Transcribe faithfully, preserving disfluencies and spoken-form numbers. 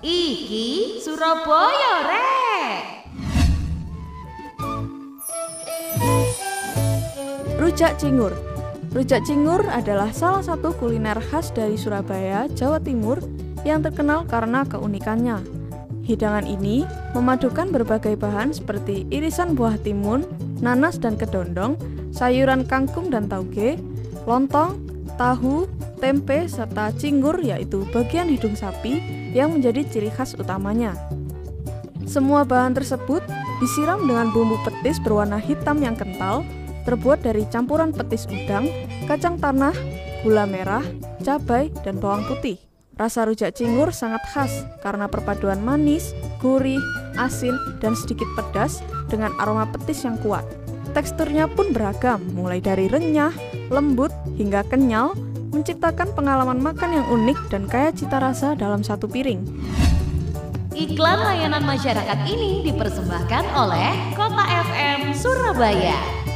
Iki Surabaya rek. Rujak cingur. Rujak cingur adalah salah satu kuliner khas dari Surabaya, Jawa Timur yang terkenal karena keunikannya. Hidangan ini memadukan berbagai bahan seperti irisan buah timun, nanas dan kedondong, sayuran kangkung dan tauge, lontong, tahu, tempe, serta cingur yaitu bagian hidung sapi yang menjadi ciri khas utamanya. Semua bahan tersebut disiram dengan bumbu petis berwarna hitam yang kental, terbuat dari campuran petis udang, kacang tanah, gula merah, cabai, dan bawang putih. Rasa rujak cingur sangat khas karena perpaduan manis, gurih, asin, dan sedikit pedas dengan aroma petis yang kuat. Teksturnya pun beragam, mulai dari renyah, lembut, hingga kenyal, menciptakan pengalaman makan yang unik dan kaya cita rasa dalam satu piring. Iklan layanan masyarakat ini dipersembahkan oleh Kota F M Surabaya.